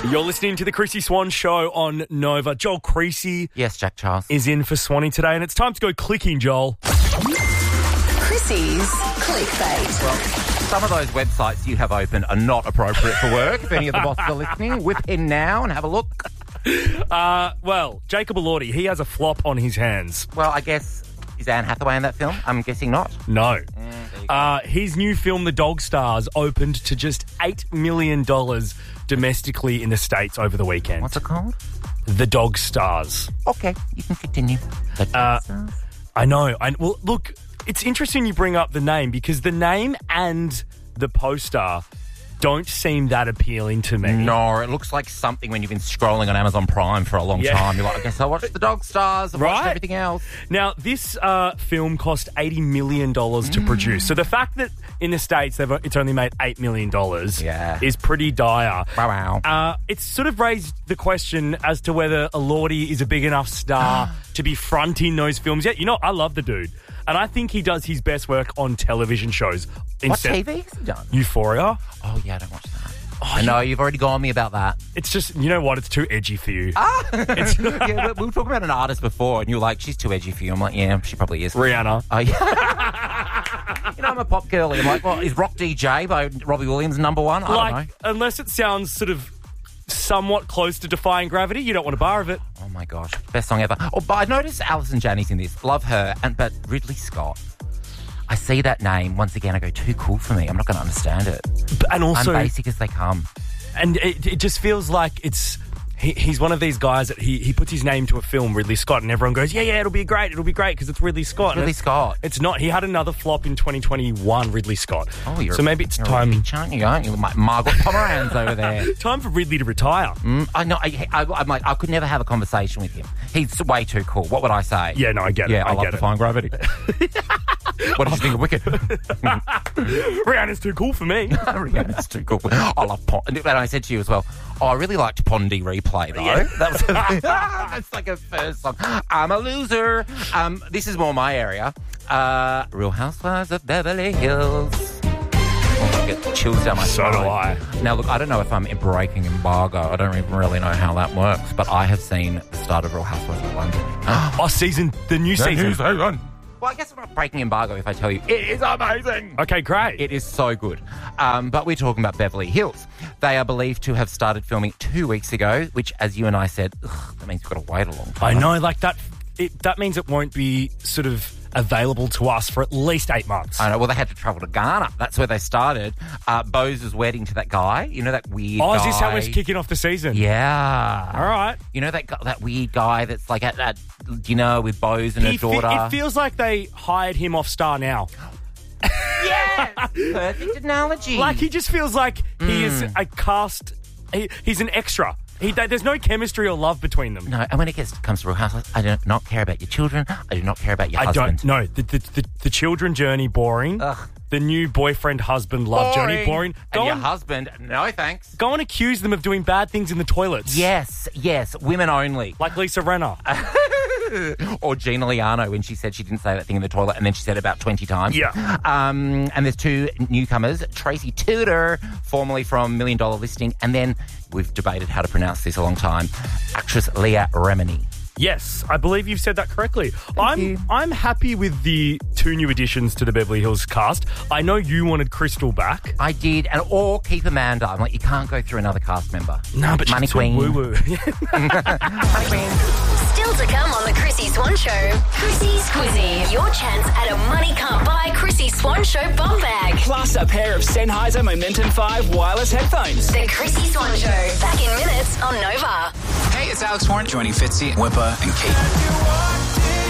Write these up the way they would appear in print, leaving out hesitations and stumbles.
You're listening to the Chrissy Swan Show on Nova. Joel Creasy Yes, Jack Charles. is in for Swanee today, and it's time to go clicking, Joel. Chrissy's clickbait. Well, some of those websites you have open are not appropriate for work. If any of the bosses are listening, whip in now and have a look. Well, Jacob Elordi, he has a flop on his hands. Well, I guess, is Anne Hathaway in that film? I'm guessing not. No. There you go. His new film, The Dog Stars, opened to just $8 million domestically in the States over the weekend. What's it called? The Dog Stars. Okay, you can continue. I know. Well, look, it's interesting you bring up the name because the name and the poster don't seem that appealing to me. No, it looks like something when you've been scrolling on Amazon Prime for a long time. You're like, I guess I'll watch The Dog Stars. I've watched everything else. Now, this film cost $80 million to produce. So the fact that in the States it's only made $8 million is pretty dire. Wow. It's sort of raised the question as to whether Elordi is a big enough star to be fronting those films yet. You know, I love the dude. And I think he does his best work on television shows. What TV has he done? Euphoria. Oh, yeah, I don't watch that. I know, you've already gone me about that. It's just, you know what, it's too edgy for you. Yeah, we were talking about an artist before, and you were like, she's too edgy for you. I'm like, yeah, she probably is. Rihanna. Oh, yeah. You know, I'm a pop girlie. I'm like, well, is Rock DJ by Robbie Williams number one? I don't know. Unless it sounds sort of somewhat close to Defying Gravity, you don't want a bar of it. Oh, my gosh. Best song ever. Oh, but I noticed Alison Janney's in this. Love her. But Ridley Scott. I see that name. Once again, I go, too cool for me. I'm not going to understand it. And also, I'm basic as they come. And it just feels like he's one of these guys that he puts his name to a film, Ridley Scott, and everyone goes, yeah, it'll be great because it's Ridley Scott. It's Ridley Scott. It's not. He had another flop in 2021, Ridley Scott. Oh, so maybe it's time. Aren't you? You're like Margot Pomeranz over there. Time for Ridley to retire. I know. I'm like, I could never have a conversation with him. He's way too cool. What would I say? Yeah, no, I get it. Yeah, I love Defying Gravity. What did you think of Wicked? Rihanna's too cool for me. Rihanna's too cool. I love Pond. And I said to you as well, I really liked Pondy Replay, though. Yeah. That was that's like a first song. I'm a loser. This is more my area. Real Housewives of Beverly Hills. I get chills down my spine. So do I. Now, look, I don't know if I'm breaking embargo. I don't even really know how that works, but I have seen the start of Real Housewives of London. The new season. Well, I guess I'm not breaking embargo if I tell you it is amazing. Okay, great. It is so good. But we're talking about Beverly Hills. They are believed to have started filming 2 weeks ago, which, as you and I said, that means we've got to wait a long time. I know, like that. That means it won't be sort of available to us for at least 8 months. I know. Well, they had to travel to Ghana. That's where they started. Bose's wedding to that guy. You know, that weird guy. Oh, is this how we're kicking off the season? Yeah. All right. You know that weird guy that's like at you know, with Bose and her daughter? It feels like they hired him off Star Now. Yes! Perfect analogy. Like, he just feels like he is a cast... He's an extra. There's no chemistry or love between them. No, and when it comes to Real Housewives, I do not care about your children. I do not care about your husband. No, the children journey, boring. Ugh. The new boyfriend-husband love journey, boring. And your husband, no thanks. Go and accuse them of doing bad things in the toilets. Yes, women only. Like Lisa Renner. Or Gina Liano when she said she didn't say that thing in the toilet and then she said it about 20 times. Yeah. And there's 2 newcomers, Tracy Tudor, formerly from $1 Million Listing, and then we've debated how to pronounce this a long time, actress Leah Remini. Yes, I believe you've said that correctly. I'm happy with the 2 new additions to the Beverly Hills cast. I know you wanted Crystal back. I did, or keep Amanda. I'm like, you can't go through another cast member. No, but Money she's too woo-woo. Money Queen. Still to come on the Chrissy Swan Show. Chrissy's Quizzy. Your chance at a money can't buy Chrissy Swan Show bum bag. Plus a pair of Sennheiser Momentum 5 wireless headphones. The Chrissy Swan Show. Back in minutes on Nova. Hey, it's Alex Warren joining Fitzy, Whipper and Kate.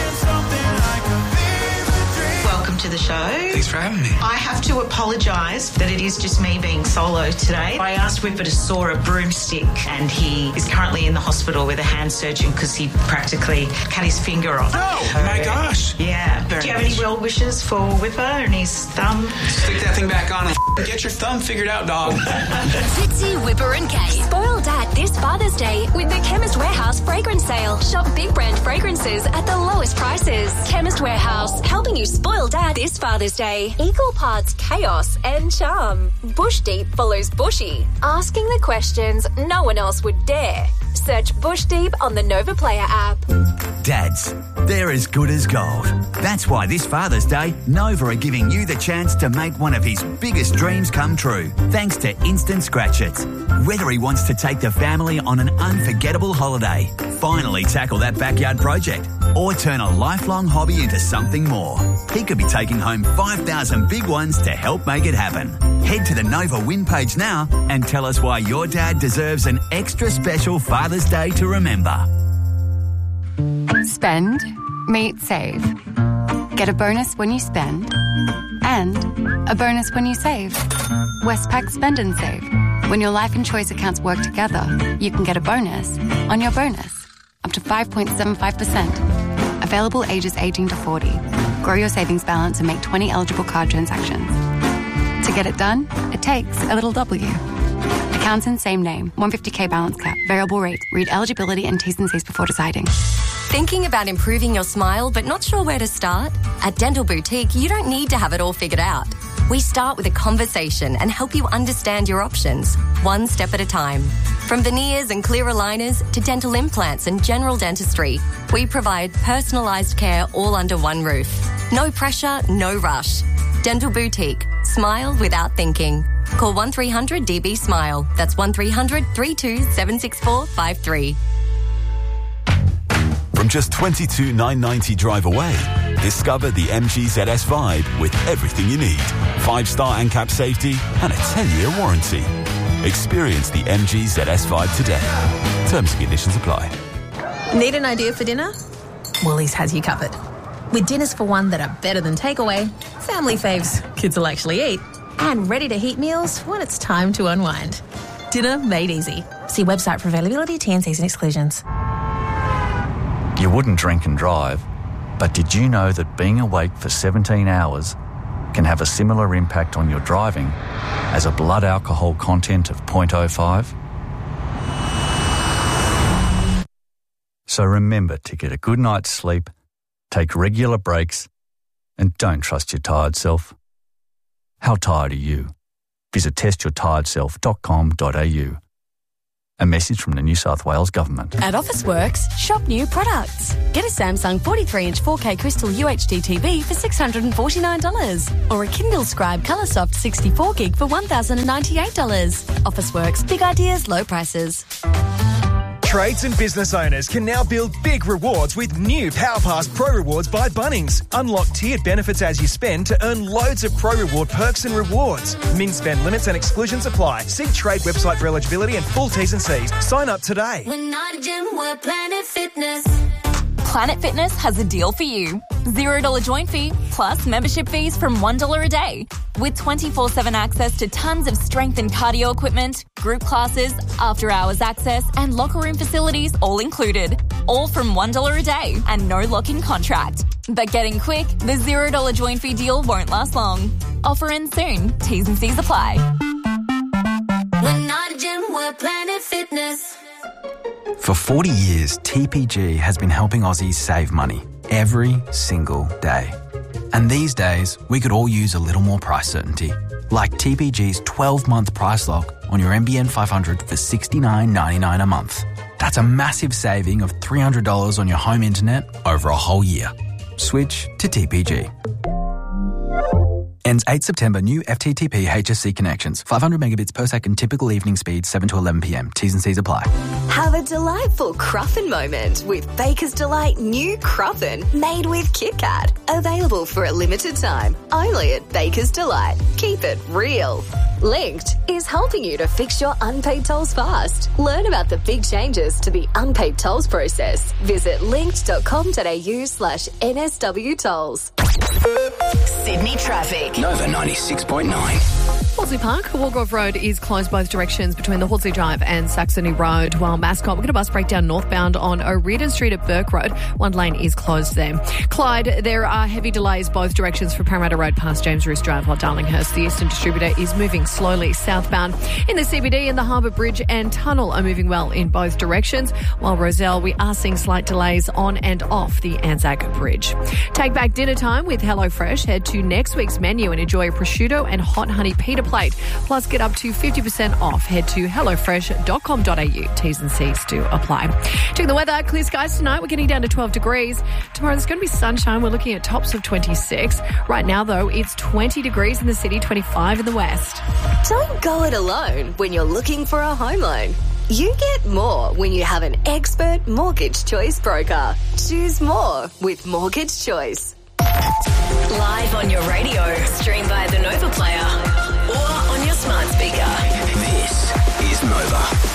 Welcome to the show. Thanks for having me. I have to apologise that it is just me being solo today. I asked Whipper to saw a broomstick and he is currently in the hospital with a hand surgeon because he practically cut his finger off. Oh, my gosh. Yeah. Do you have any well wishes for Whipper and his thumb? Stick that thing back on and get your thumb figured out, dog. Fitzy, Whipper and Kate. Spoil Dad this Father's Day with the Chemist Warehouse fragrance sale. Shop big brand fragrances at the lowest prices. Chemist Warehouse, helping you spoil Dad Dad this Father's Day. Equal parts chaos and charm. Bush Deep follows Bushy, asking the questions no one else would dare. Search Bush Deep on the Nova Player app. Dads, they're as good as gold. That's why this Father's Day, Nova are giving you the chance to make one of his biggest dreams come true, thanks to Instant Scratch It. Whether he wants to take the family on an unforgettable holiday, finally tackle that backyard project, or turn a lifelong hobby into something more, he could be taking home 5,000 big ones to help make it happen. Head to the Nova Win page now and tell us why your dad deserves an extra special Father's Day to remember. Spend, meet, save. Get a bonus when you spend and a bonus when you save. Westpac Spend and Save. When your life and choice accounts work together, you can get a bonus on your bonus, up to 5.75%. Available ages 18 to 40. Grow your savings balance and make 20 eligible card transactions. To get it done, it takes a little W. Accounts in same name, 150k balance cap, variable rate. Read eligibility and T's and C's before deciding. Thinking about improving your smile but not sure where to start? At Dental Boutique, you don't need to have it all figured out. We start with a conversation and help you understand your options, one step at a time. From veneers and clear aligners to dental implants and general dentistry, we provide personalised care all under one roof. No pressure, no rush. Dental Boutique. Smile without thinking. Call 1300 DB Smile. That's 1300 32 76453. From just $22,990 drive away, discover the MG ZS Vibe with everything you need. 5-star ANCAP safety and a 10-year warranty. Experience the MG ZS Vibe today. Terms and conditions apply. Need an idea for dinner? Woolies has you covered. With dinners for one that are better than takeaway, family faves kids will actually eat, and ready-to-heat meals when it's time to unwind. Dinner made easy. See website for availability, T&Cs and exclusions. You wouldn't drink and drive, but did you know that being awake for 17 hours can have a similar impact on your driving as a blood alcohol content of 0.05? So remember to get a good night's sleep, take regular breaks, and don't trust your tired self. How tired are you? Visit testyourtiredself.com.au. A message from the New South Wales Government. At Officeworks, shop new products. Get a Samsung 43-inch 4K Crystal UHD TV for $649 or a Kindle Scribe ColourSoft 64GB for $1,098. Officeworks, big ideas, low prices. Trades and business owners can now build big rewards with new PowerPass Pro Rewards by Bunnings. Unlock tiered benefits as you spend to earn loads of Pro Reward perks and rewards. Min spend limits and exclusions apply. See Trade website for eligibility and full T's and C's. Sign up today. We're not a gym, we're Planet Fitness. Planet Fitness has a deal for you. $0 join fee plus membership fees from $1 a day. With 24/7 access to tons of strength and cardio equipment, group classes, after-hours access and locker room facilities all included. All from $1 a day and no lock-in contract. But getting quick, the $0 join fee deal won't last long. Offer ends soon. T's and C's apply. We're not a gym, we're Planet Fitness. For 40 years, TPG has been helping Aussies save money every single day. And these days, we could all use a little more price certainty, like TPG's 12-month price lock on your NBN 500 for $69.99 a month. That's a massive saving of $300 on your home internet over a whole year. Switch to TPG. Ends 8 September. New FTTP HSC connections. 500 megabits per second. Typical evening speed 7 to 11 p.m. T's and C's apply. Have a delightful Cruffin moment with Baker's Delight new Cruffin made with Kit Kat. Available for a limited time. Only at Baker's Delight. Keep it real. Linked is helping you to fix your unpaid tolls fast. Learn about the big changes to the unpaid tolls process. Visit linked.com.au/NSW tolls. Sydney traffic. Nova 96.9. Horsley Park, Wargrove Road is closed both directions between the Horsley Drive and Saxony Road, while Mascot, we're going to bus breakdown northbound on O'Riordan Street at Burke Road. One lane is closed there. Clyde, there are heavy delays both directions for Parramatta Road past James Roos Drive, while Darlinghurst, the Eastern Distributor, is moving slowly southbound. In the CBD and the Harbour Bridge and Tunnel are moving well in both directions, while Rozelle, we are seeing slight delays on and off the Anzac Bridge. Take back dinner time with HelloFresh. Head to next week's menu and enjoy a prosciutto and hot honey pita plate. Plus, get up to 50% off. Head to hellofresh.com.au. T's and C's to apply. Checking the weather. Clear skies tonight. We're getting down to 12 degrees. Tomorrow there's going to be sunshine. We're looking at tops of 26. Right now, though, it's 20 degrees in the city, 25 in the west. Don't go it alone when you're looking for a home loan. You get more when you have an expert mortgage choice broker. Choose more with Mortgage Choice. Live on your radio, stream via the Nova Player or on your smart speaker. This is Nova.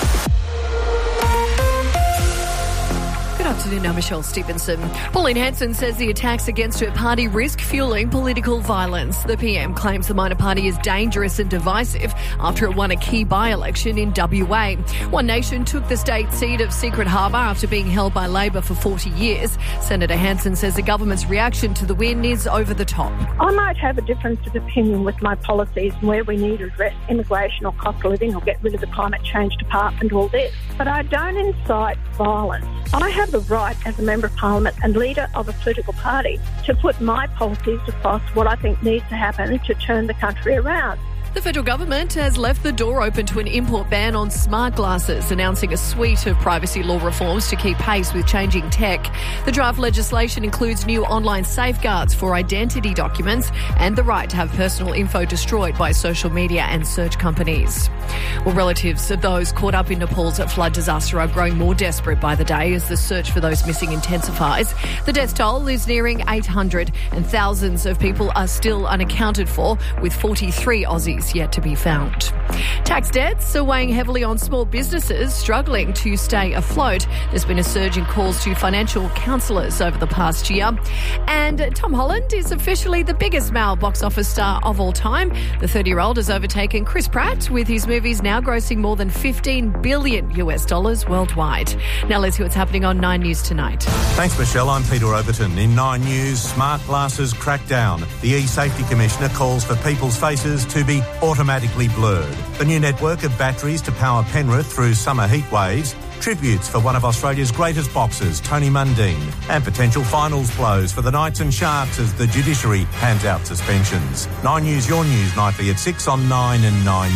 Good afternoon, I'm Michelle Stevenson. Pauline Hanson says the attacks against her party risk fueling political violence. The PM claims the minor party is dangerous and divisive after it won a key by-election in WA. One Nation took the state seat of Secret Harbour after being held by Labor for 40 years. Senator Hanson says the government's reaction to the win is over the top. I might have a difference of opinion with my policies and where we need to address immigration or cost of living or get rid of the climate change department, all this. But I don't incite violence. I have the right as a Member of Parliament and leader of a political party to put my policies across what I think needs to happen to turn the country around. The federal government has left the door open to an import ban on smart glasses, announcing a suite of privacy law reforms to keep pace with changing tech. The draft legislation includes new online safeguards for identity documents and the right to have personal info destroyed by social media and search companies. Well, relatives of those caught up in Nepal's flood disaster are growing more desperate by the day as the search for those missing intensifies. The death toll is nearing 800 and thousands of people are still unaccounted for, with 43 Aussies yet to be found. Tax debts are weighing heavily on small businesses struggling to stay afloat. There's been a surge in calls to financial counsellors over the past year. And Tom Holland is officially the biggest male box office star of all time. The 30-year-old has overtaken Chris Pratt, with his movies now grossing more than $15 billion worldwide. Now let's see what's happening on 9 News tonight. Thanks, Michelle. I'm Peter Overton. In 9 News, smart glasses crack down. The E-Safety Commissioner calls for people's faces to be automatically blurred. The new network of batteries to power Penrith through summer heat waves, tributes for one of Australia's greatest boxers, Tony Mundine, and potential finals blows for the Knights and Sharks as the judiciary hands out suspensions. 9 News, your news nightly at 6 on 9 and 9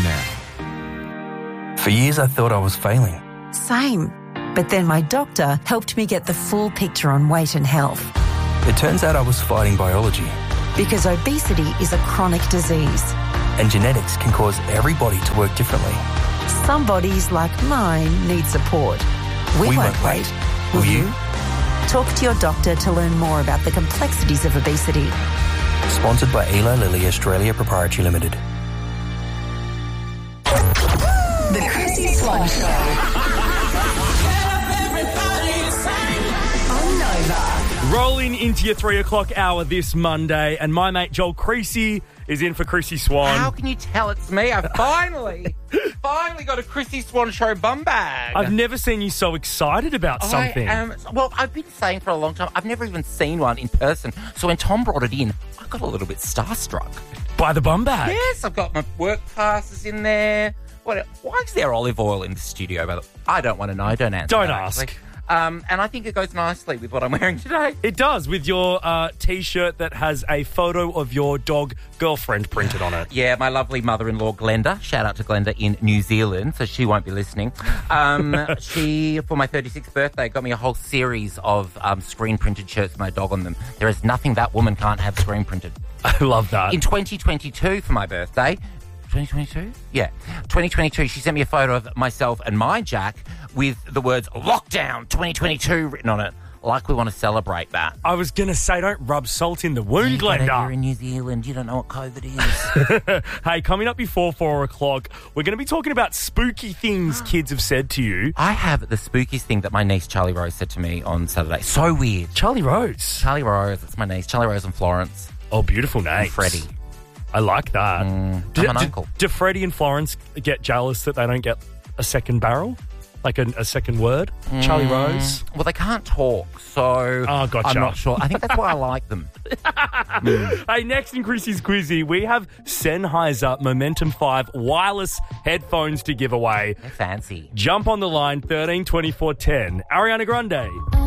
now. For years I thought I was failing. Same. But then my doctor helped me get the full picture on weight and health. It turns out I was fighting biology. Because obesity is a chronic disease. And genetics can cause everybody to work differently. Some bodies, like mine, need support. We won't wait. Will you? Talk to your doctor to learn more about the complexities of obesity. Sponsored by Eli Lilly Australia Proprietary Limited. The Chrissy Swan Show. On Nova. Rolling into your 3 o'clock hour this Monday, and my mate Joel Creasy is in for Chrissy Swan. How can you tell it's me? I finally got a Chrissy Swan Show bum bag. I've never seen you so excited about something. Well, I've been saying for a long time, I've never even seen one in person. So when Tom brought it in, I got a little bit starstruck. By the bum bag? Yes, I've got my work passes in there. Why is there olive oil in the studio? I don't want to know. Don't answer. Don't ask. And I think it goes nicely with what I'm wearing today. It does, with your T-shirt that has a photo of your dog girlfriend printed on it. Yeah, my lovely mother-in-law, Glenda. Shout out to Glenda in New Zealand, so she won't be listening. She, for my 36th birthday, got me a whole series of screen-printed shirts with my dog on them. There is nothing that woman can't have screen-printed. I love that. In 2022, for my birthday... 2022? Yeah. 2022, she sent me a photo of myself and my Jack with the words Lockdown 2022 written on it. Like we want to celebrate that. I was going to say, don't rub salt in the wound, Glenda. You're in New Zealand. You don't know what COVID is. Hey, coming up before 4 o'clock, we're going to be talking about spooky things kids have said to you. I have the spookiest thing that my niece Charlie Rose said to me on Saturday. So weird. Charlie Rose? Charlie Rose. That's my niece. Charlie Rose and Florence. Oh, beautiful names. And Freddie. I like that. I'm an uncle. Do Freddie and Florence get jealous that they don't get a second barrel? Like a second word? Charlie Rose? Well, they can't talk, so gotcha. I'm not sure. I think that's why I like them. Hey, next in Chrissy's Quizzy, we have Sennheiser Momentum 5 wireless headphones to give away. They're fancy. Jump on the line, 13 24 10. Ariana Grande.